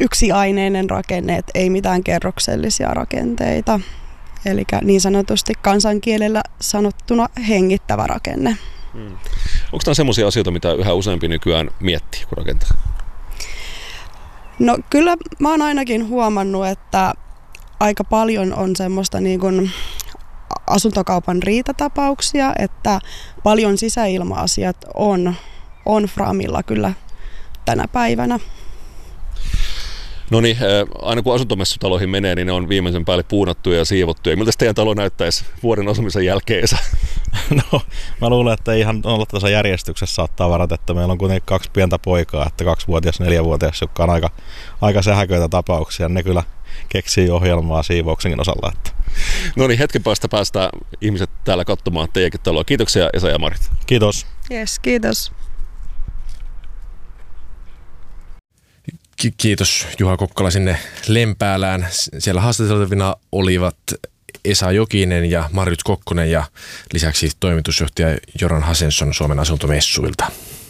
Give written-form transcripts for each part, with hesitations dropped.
yksiaineinen rakenne, että ei mitään kerroksellisia rakenteita. Eli niin sanotusti kansankielellä sanottuna hengittävä rakenne. Onko tämä sellaisia asioita, mitä yhä useampi nykyään miettii, kun rakentaa? No kyllä mä oon ainakin huomannut, että aika paljon on semmoista niin kuin asuntokaupan riitatapauksia, että paljon sisäilma-asiat on framilla kyllä tänä päivänä. No niin, aina kun asuntomessutaloihin menee, niin ne on viimeisen päälle puunattuja ja siivottuja. Miltä teidän talo näyttäisi vuoden asumisen jälkeen? No, mä luulen, että ihan olla tässä järjestyksessä saattaa varata, että meillä on kuitenkin 2 pientä poikaa, että 2-vuotias, 4-vuotias, jotka on aika sähköitä tapauksia. Ne kyllä keksii ohjelmaa siivouksenkin osalla. Että. No niin, hetken päästä päästään ihmiset täällä katsomaan teidänkin taloa. Kiitoksia Esa ja Marit. Kiitos. Yes, kiitos. Kiitos Juha Kokkala sinne Lempäälään. Siellä haastateltavina olivat Esa Jokinen ja Marjut Kokkonen ja lisäksi toimitusjohtaja Joran Hasensson Suomen asuntomessuilta.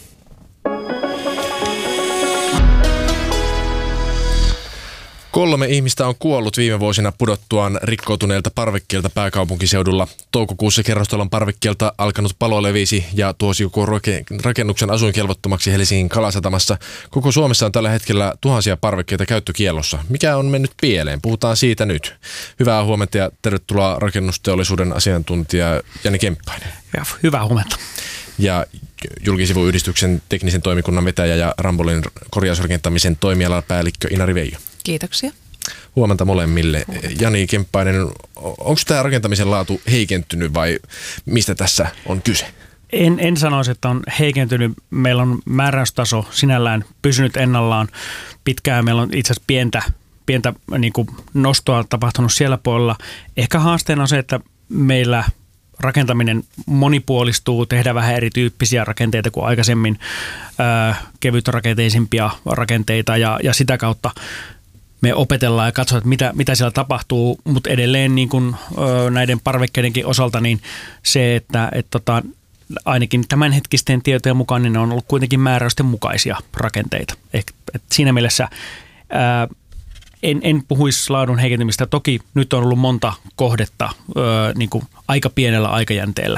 Kolme ihmistä on kuollut viime vuosina pudottuaan rikkoutuneilta parvekkeilta pääkaupunkiseudulla. Toukokuussa kerrostalon parvekkeelta alkanut palo levisi ja tuosi koko rakennuksen asuinkelvottomaksi Helsingin Kalasatamassa. Koko Suomessa on tällä hetkellä tuhansia parvekkeita käyttökiellossa. Mikä on mennyt pieleen? Puhutaan siitä nyt. Hyvää huomenta ja tervetuloa rakennusteollisuuden asiantuntija Jani Kemppainen. Ja hyvää huomenta. Ja Julkisivuyhdistyksen teknisen toimikunnan vetäjä ja Rambollin korjausrakentamisen toimialapäällikkö Inari Veijo. Kiitoksia. Huomenta molemmille. Jani Kemppainen, onko tämä rakentamisen laatu heikentynyt vai mistä tässä on kyse? En sanoisi, että on heikentynyt. Meillä on määräystaso sinällään pysynyt ennallaan pitkään. Meillä on itse asiassa pientä niin kuin nostoa tapahtunut siellä puolella. Ehkä haasteena on se, että meillä rakentaminen monipuolistuu, tehdään vähän erityyppisiä rakenteita kuin aikaisemmin, kevytrakenteisimpia rakenteita ja sitä kautta me opetellaan ja katsotaan, että mitä siellä tapahtuu, mutta edelleen niin kuin, näiden parvekkeidenkin osalta niin se, että ainakin tämänhetkisten tietojen mukaan niin ne on ollut kuitenkin määräysten mukaisia rakenteita. Et siinä mielessä en puhuisi laadun heikentymistä. Toki nyt on ollut monta kohdetta niin kuin aika pienellä aikajänteellä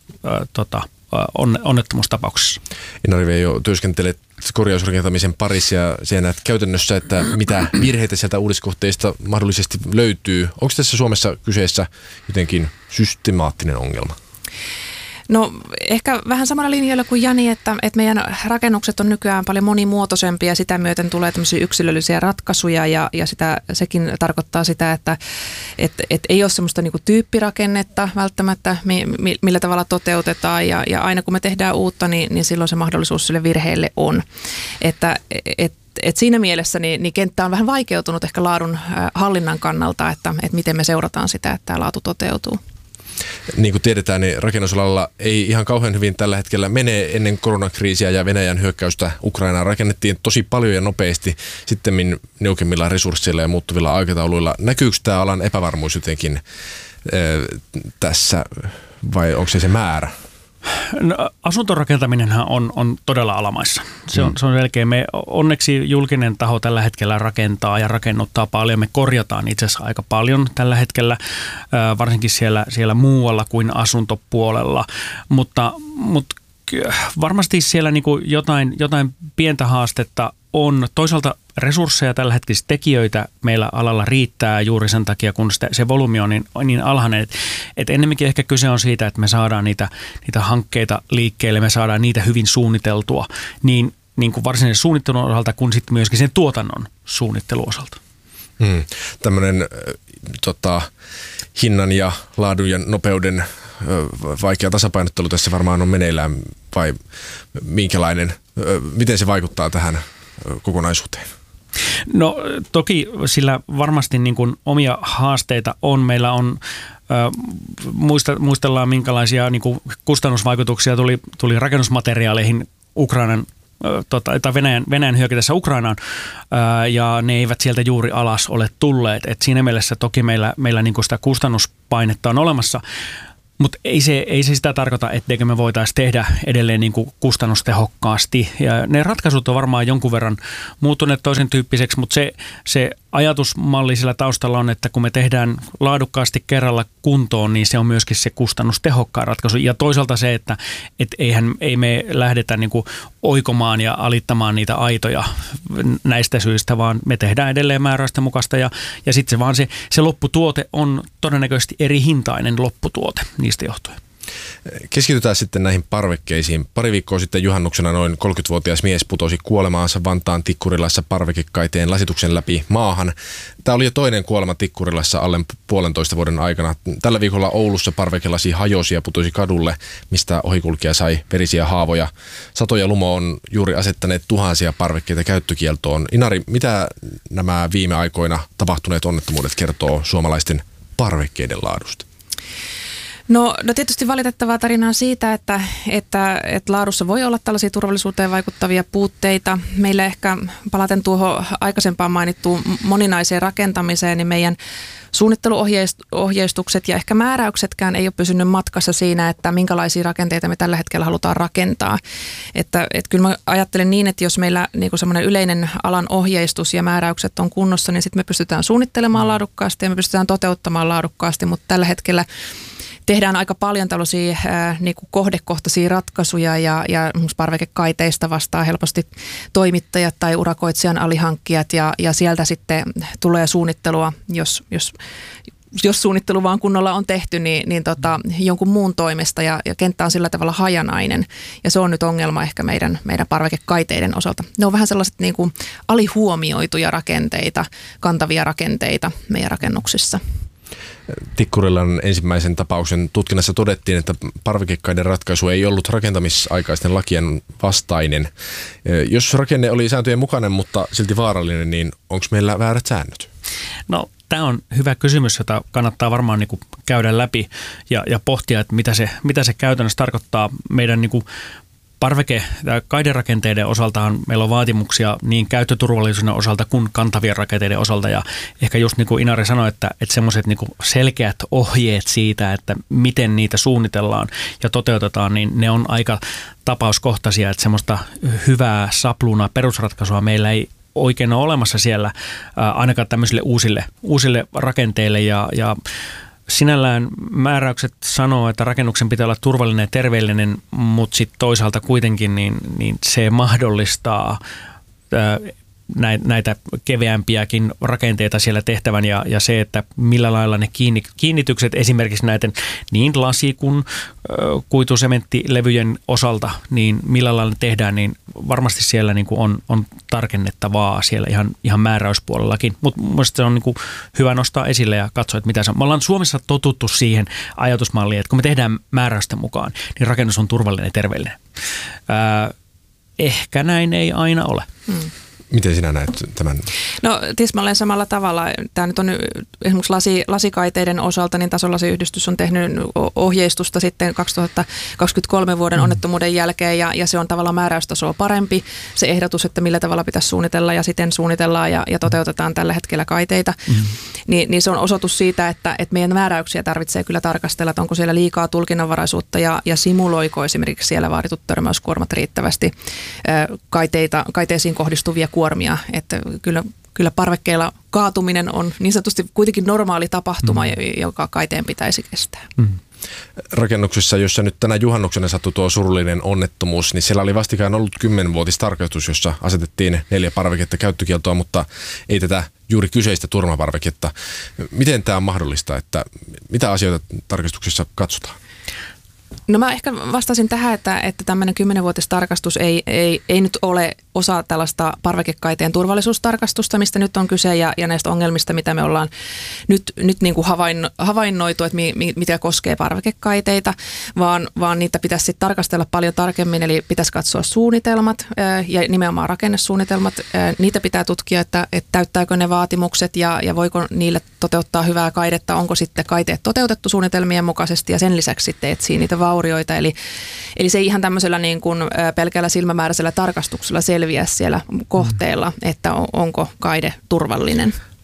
onnettomuustapauksessa. Inari Veijo, työskentelet korjausrakentamisen parissa ja siellä näet käytännössä, että mitä virheitä sieltä uudiskohteista mahdollisesti löytyy. Onko tässä Suomessa kyseessä jotenkin systemaattinen ongelma? No ehkä vähän samalla linjalla kuin Jani, että meidän rakennukset on nykyään paljon monimuotoisempia ja sitä myöten tulee tämmöisiä yksilöllisiä ratkaisuja ja sekin tarkoittaa sitä, että ei ole semmoista niinku tyyppirakennetta välttämättä, millä tavalla toteutetaan ja aina kun me tehdään uutta, niin silloin se mahdollisuus sille virheelle on. Että siinä mielessä niin kenttä on vähän vaikeutunut ehkä laadun hallinnan kannalta, että miten me seurataan sitä, että tämä laatu toteutuu. Niin kuin tiedetään, niin rakennusalalla ei ihan kauhean hyvin tällä hetkellä mene ennen koronakriisiä ja Venäjän hyökkäystä Ukrainaan. Rakennettiin tosi paljon ja nopeasti sitten niukemmilla resursseilla ja muuttuvilla aikatauluilla. Näkyykö tämä alan epävarmuus jotenkin tässä vai onko se määrä? No, asuntorakentaminenhan on todella alamaissa. Se on selkeä. Me onneksi julkinen taho tällä hetkellä rakentaa ja rakennuttaa paljon. Me korjataan itse asiassa aika paljon tällä hetkellä, varsinkin siellä muualla kuin asuntopuolella. Mutta varmasti siellä niin kuin jotain pientä haastetta on. Toisaalta resursseja tällä hetkellä tekijöitä meillä alalla riittää juuri sen takia, kun se volyymi on niin alhainen. Että ennemminkin ehkä kyse on siitä, että me saadaan niitä hankkeita liikkeelle, me saadaan niitä hyvin suunniteltua niin kuin varsinaisen suunnittelun osalta kuin sitten myöskin sen tuotannon suunnitteluosalta. Tämmöinen hinnan ja laadun ja nopeuden vaikea tasapainottelu tässä varmaan on meneillään vai miten se vaikuttaa tähän kokonaisuuteen? No toki sillä varmasti niin kuin omia haasteita on. Meillä on, muistellaan minkälaisia niin kuin kustannusvaikutuksia tuli rakennusmateriaaleihin Ukrainan tai Venäjän hyökätessä Ukrainaan, ja ne eivät sieltä juuri alas ole tulleet. Et siinä mielessä toki meillä niin kuin sitä kustannuspainetta on olemassa. Mutta ei se sitä tarkoita, etteikö me voitaisiin tehdä edelleen niin kuin kustannustehokkaasti. Ja ne ratkaisut on varmaan jonkun verran muuttuneet toisen tyyppiseksi, mutta se ajatusmalli sillä taustalla on, että kun me tehdään laadukkaasti kerralla kuntoon, niin se on myöskin se kustannustehokkaan ratkaisu. Ja toisaalta se, että ei me lähdetä niin kuin oikomaan ja alittamaan niitä aitoja näistä syistä, vaan me tehdään edelleen määräysten mukaista ja sitten se lopputuote on todennäköisesti eri hintainen lopputuote niistä johtuen. Keskitytään sitten näihin parvekkeisiin. Pari viikkoa sitten juhannuksena noin 30-vuotias mies putosi kuolemaansa Vantaan Tikkurilassa parvekekaiteen lasituksen läpi maahan. Tämä oli jo toinen kuolema Tikkurilassa alle 1,5 vuoden aikana. Tällä viikolla Oulussa parvekelasi hajosi ja putosi kadulle, mistä ohikulkija sai verisiä haavoja. Sato ja Lumo on juuri asettaneet tuhansia parvekkeita käyttökieltoon. Inari, mitä nämä viime aikoina tapahtuneet onnettomuudet kertoo suomalaisten parvekkeiden laadusta? No tietysti valitettavaa tarinaa siitä, että laadussa voi olla tällaisia turvallisuuteen vaikuttavia puutteita. Meillä ehkä palaten tuohon aikaisempaan mainittuun moninaiseen rakentamiseen, niin meidän suunnitteluohjeistukset ja ehkä määräyksetkään ei ole pysynyt matkassa siinä, että minkälaisia rakenteita me tällä hetkellä halutaan rakentaa. Että kyllä mä ajattelen niin, että jos meillä niin kuin semmoinen yleinen alan ohjeistus ja määräykset on kunnossa, niin sitten me pystytään suunnittelemaan laadukkaasti ja me pystytään toteuttamaan laadukkaasti, mutta tällä hetkellä tehdään aika paljon tällaisia niin kuin kohdekohtaisia ratkaisuja ja parvekekaiteista vastaa helposti toimittajat tai urakoitsijan alihankkijat ja sieltä sitten tulee suunnittelua, jos suunnittelu vaan kunnolla on tehty, niin jonkun muun toimesta ja kenttä on sillä tavalla hajanainen ja se on nyt ongelma ehkä meidän parvekekaiteiden osalta. Ne on vähän sellaiset niin kuin alihuomioituja rakenteita, kantavia rakenteita meidän rakennuksissa. Tikkurilan ensimmäisen tapauksen tutkinnassa todettiin, että parvekekaiden ratkaisu ei ollut rakentamisaikaisten lakien vastainen. Jos rakenne oli sääntöjen mukainen, mutta silti vaarallinen, niin onko meillä väärät säännöt? No, tämä on hyvä kysymys, jota kannattaa varmaan niin kuin käydä läpi ja pohtia, että mitä se käytännössä tarkoittaa meidän niin kuin kaiderakenteiden osaltahan meillä on vaatimuksia niin käyttöturvallisuuden osalta kuin kantavien rakenteiden osalta ja ehkä just niin kuin Inari sanoi, että semmoiset niin kuin selkeät ohjeet siitä, että miten niitä suunnitellaan ja toteutetaan, niin ne on aika tapauskohtaisia, että semmoista hyvää sapluunaa perusratkaisua meillä ei oikein ole olemassa siellä ainakaan tämmöisille uusille rakenteille ja sinällään määräykset sanoo, että rakennuksen pitää olla turvallinen ja terveellinen, mutta sitten toisaalta kuitenkin niin se mahdollistaa näitä keveämpiäkin rakenteita siellä tehtävän ja se, että millä lailla ne kiinnitykset esimerkiksi näiden niin lasi- kuin kuitusementtilevyjen osalta, niin millä lailla ne tehdään, niin varmasti siellä niin kuin on tarkennettavaa siellä ihan määräyspuolellakin. Mutta mielestäni se on niin kuin hyvä nostaa esille ja katsoa, että mitä se on. Me ollaan Suomessa totuttu siihen ajatusmalliin, että kun me tehdään määräysten mukaan, niin rakennus on turvallinen ja terveellinen. Ehkä näin ei aina ole. Miten sinä näet tämän? No tismalleen samalla tavalla. Tämä nyt on esimerkiksi lasikaiteiden osalta, niin Tasolasiyhdistys on tehnyt ohjeistusta sitten 2023 vuoden onnettomuuden jälkeen ja se on tavallaan määräystasoa parempi. Se ehdotus, että millä tavalla pitäisi suunnitella ja siten suunnitellaan ja toteutetaan tällä hetkellä kaiteita, niin se on osoitus siitä, että meidän määräyksiä tarvitsee kyllä tarkastella, että onko siellä liikaa tulkinnanvaraisuutta ja simuloiko esimerkiksi siellä vaaditut törmäyskuormat riittävästi kaiteisiin kohdistuvia kuormia, että kyllä parvekkeilla kaatuminen on niin sanotusti kuitenkin normaali tapahtuma, joka kaiteen pitäisi kestää. Rakennuksessa, jossa nyt tänä juhannuksena sattui tuo surullinen onnettomuus, niin siellä oli vastikään ollut 10-vuotistarkastus, jossa asetettiin 4 parveketta käyttökieltoa, mutta ei tätä juuri kyseistä turmaparveketta. Miten tämä on mahdollista, että mitä asioita tarkastuksessa katsotaan? No mä ehkä vastasin tähän, että tämmöinen 10-vuotistarkastus ei nyt ole osa tällaista parvekekaiteen turvallisuustarkastusta, mistä nyt on kyse ja näistä ongelmista, mitä me ollaan nyt niin kuin havainnoitu, että mitä koskee parvekekaiteita, vaan niitä pitäisi sitten tarkastella paljon tarkemmin, eli pitäisi katsoa suunnitelmat ja nimenomaan rakennesuunnitelmat. Niitä pitää tutkia, että täyttääkö ne vaatimukset ja voiko niille toteuttaa hyvää kaidetta, onko sitten kaiteet toteutettu suunnitelmien mukaisesti ja sen lisäksi sitten etsii niitä vaurioita. Eli se ei ihan tämmöisellä niin kuin pelkällä silmämääräisellä tarkastuksella selviä siellä kohteella, että onko kaide turvallinen.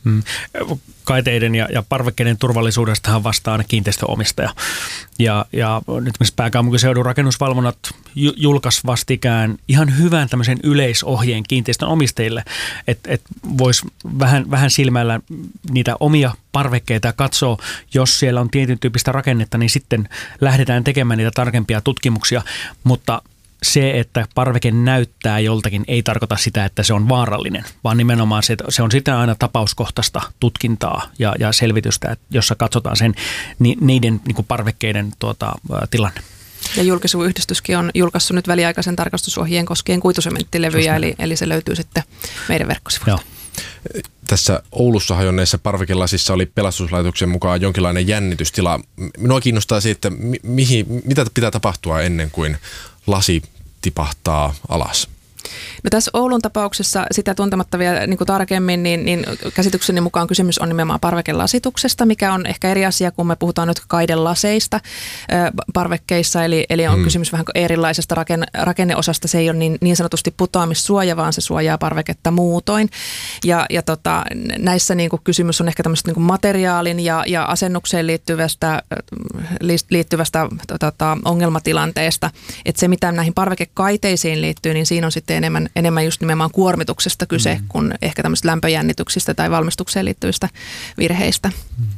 Kaiteiden ja parvekkeiden turvallisuudestahan vastaa aina kiinteistöomistaja. Ja nyt esimerkiksi pääkaupunkiseudun rakennusvalvonnat julkaisi vastikään ihan hyvän tämmöisen yleisohjeen kiinteistön omistajille, että vois vähän silmällä niitä omia parvekkeita ja katsoo, jos siellä on tietyn tyyppistä rakennetta, niin sitten lähdetään tekemään niitä tarkempia tutkimuksia, mutta se, että parveke näyttää joltakin, ei tarkoita sitä, että se on vaarallinen, vaan nimenomaan se on sitten aina tapauskohtaista tutkintaa ja selvitystä, jossa katsotaan niiden niin kuin parvekkeiden tilanne. Ja Julkisivuyhdistyskin on julkaissut nyt väliaikaisen tarkastusohjeen koskien kuitusementtilevyjä, eli se löytyy sitten meidän verkkosivuilta. Tässä Oulussa hajonneessa parvekelasissa oli pelastuslaitoksen mukaan jonkinlainen jännitystila. Minua kiinnostaa se, että mitä pitää tapahtua ennen kuin lasi tipahtaa alas. No tässä Oulun tapauksessa sitä tuntematta vielä niin kuin tarkemmin, niin käsitykseni mukaan kysymys on nimenomaan parvekelasituksesta, mikä on ehkä eri asia, kun me puhutaan nyt kaidelaseista parvekkeissa, eli on kysymys vähän erilaisesta rakenneosasta. Se ei ole niin sanotusti putoamissuoja, vaan se suojaa parveketta muutoin. Ja näissä niin kuin kysymys on ehkä tämmöistä niin kuin materiaalin ja asennukseen liittyvästä ongelmatilanteesta. Että se, mitä näihin parvekekaiteisiin liittyy, niin siinä on sitten enemmän just nimenomaan kuormituksesta kyse kuin ehkä tämmöistä lämpöjännityksistä tai valmistukseen liittyvistä virheistä.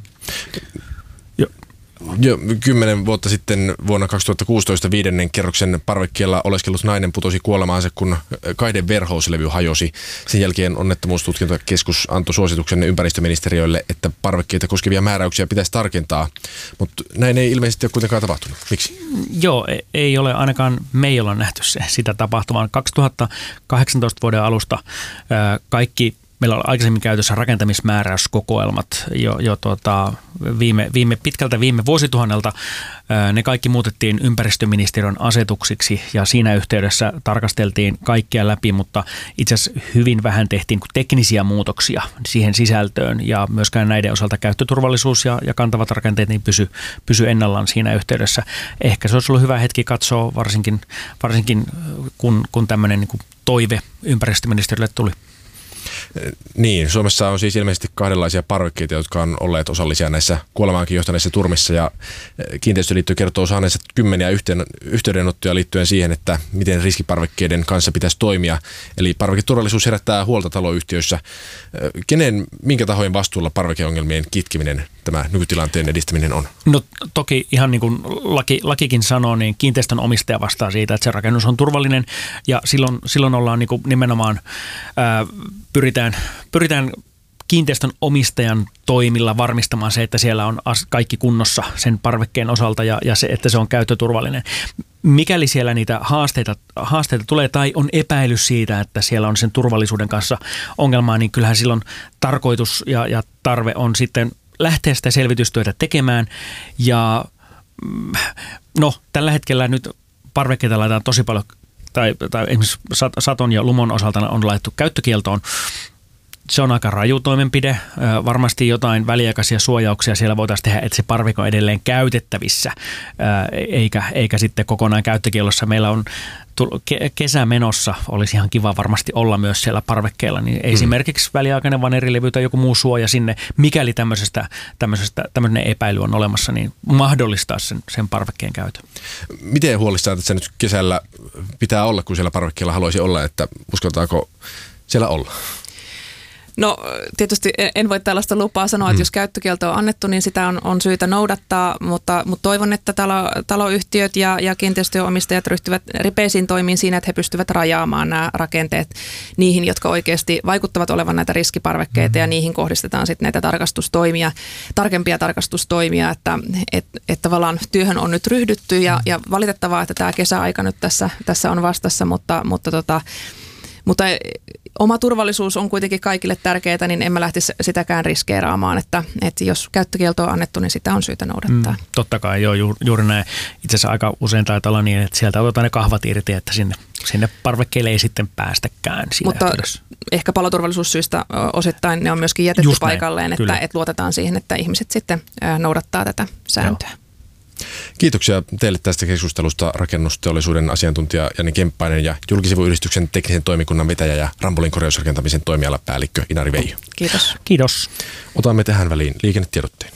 Jo 10 vuotta sitten vuonna 2016 5. kerroksen parvekkeella oleskellut nainen putosi kuolemaansa, kun kaideverhouslevy hajosi. Sen jälkeen onnettomuustutkintakeskus antoi suosituksen ympäristöministeriölle, että parvekkeita koskevia määräyksiä pitäisi tarkentaa, mutta näin ei ilmeisesti ole kuitenkaan tapahtunut. Miksi? Joo, ei ole ainakaan meillä on nähty sitä tapahtumaan. 2018 vuoden alusta kaikki meillä on aikaisemmin käytössä rakentamismääräyskokoelmat pitkältä viime vuosituhannelta. Ne kaikki muutettiin ympäristöministeriön asetuksiksi ja siinä yhteydessä tarkasteltiin kaikkia läpi, mutta itse asiassa hyvin vähän tehtiin teknisiä muutoksia siihen sisältöön ja myöskään näiden osalta käyttöturvallisuus ja kantavat rakenteet niin pysy ennallaan siinä yhteydessä. Ehkä se olisi ollut hyvä hetki katsoa varsinkin kun tämmöinen niin kuin toive ympäristöministeriölle tuli. Niin, Suomessa on siis ilmeisesti kahdenlaisia parvekkeita, jotka on olleet osallisia näissä kuolemaankin johtaneissa turmissa ja Kiinteistöliitto kertoo saaneensa kymmeniä yhteydenottoja liittyen siihen, että miten riskiparvekkeiden kanssa pitäisi toimia. Eli parveketurvallisuus herättää huolta taloyhtiöissä. Minkä tahojen vastuulla parvekeongelmien kitkeminen, tämä nykytilanteen edistäminen on? No toki ihan niin kuin lakikin sanoo, niin kiinteistön omistaja vastaa siitä, että se rakennus on turvallinen ja silloin ollaan niin kuin nimenomaan pyritään kiinteistön omistajan toimilla varmistamaan se, että siellä on kaikki kunnossa sen parvekkeen osalta ja se, että se on käyttöturvallinen. Mikäli siellä niitä haasteita tulee tai on epäilys siitä, että siellä on sen turvallisuuden kanssa ongelmaa, niin kyllähän silloin tarkoitus ja tarve on sitten lähteä sitä selvitystyötä tekemään. Ja tällä hetkellä nyt parvekkeita laitetaan tosi paljon, tai esimerkiksi Saton ja Lumon osalta on laitettu käyttökieltoon. Se on aika raju toimenpide. Varmasti jotain väliaikaisia suojauksia siellä voitaisiin tehdä, että se parveke on edelleen käytettävissä, eikä sitten kokonaan käyttökiellossa. Meillä on kesä menossa, olisi ihan kiva varmasti olla myös siellä parvekkeella, niin esimerkiksi väliaikainen vanerilevy tai joku muu suoja sinne, mikäli tämmöinen epäily on olemassa, niin mahdollistaa sen parvekkeen käytön. Miten huolissaan tässä nyt kesällä pitää olla, kun siellä parvekkeella haluaisi olla, että uskaltaako siellä olla? No tietysti en voi tällaista lupaa sanoa, että jos käyttökielto on annettu, niin sitä on syytä noudattaa, mutta toivon, että taloyhtiöt ja kiinteistöomistajat ryhtyvät ripeisiin toimiin siinä, että he pystyvät rajaamaan nämä rakenteet niihin, jotka oikeasti vaikuttavat olevan näitä riskiparvekkeita ja niihin kohdistetaan sitten näitä tarkempia tarkastustoimia, että tavallaan työhön on nyt ryhdytty ja valitettavaa, että tämä kesäaika nyt tässä on vastassa, mutta oma turvallisuus on kuitenkin kaikille tärkeää, niin en mä lähtisi sitäkään riskeeraamaan, että jos käyttökielto on annettu, niin sitä on syytä noudattaa. Totta kai, joo, juuri näin. Itse asiassa aika usein taitaa olla niin, että sieltä otetaan ne kahvat irti, että sinne parvekkeelle ei sitten päästäkään. Mutta ehkä paloturvallisuussyistä osittain ne on myöskin jätetty paikalleen, että luotetaan siihen, että ihmiset sitten noudattaa tätä sääntöä. Joo. Kiitoksia teille tästä keskustelusta rakennusteollisuuden asiantuntija Jani Kemppainen ja Julkisivuyhdistyksen teknisen toimikunnan vetäjä ja Rambolin korjausrakentamisen toimialapäällikkö Inari Veijo. Kiitos. Kiitos. Otamme tähän väliin liikennetiedotteen.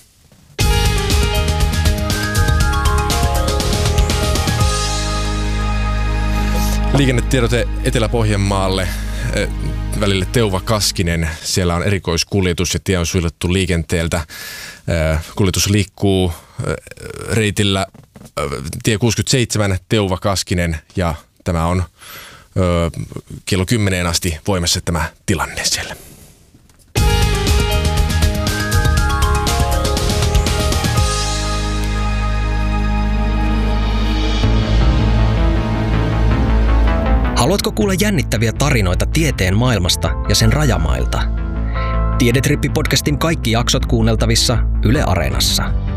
Liikennetiedote Etelä-Pohjanmaalle välille Teuva-Kaskinen. Siellä on erikoiskuljetus ja tie on suljettu liikenteeltä. Kuljetus liikkuu reitillä tie 67 Teuva-Kaskinen ja tämä on kello 10 asti voimassa tämä tilanne siellä. Haluatko kuulla jännittäviä tarinoita tieteen maailmasta ja sen rajamailta? Tiedetrippi-podcastin kaikki jaksot kuunneltavissa Yle Areenassa.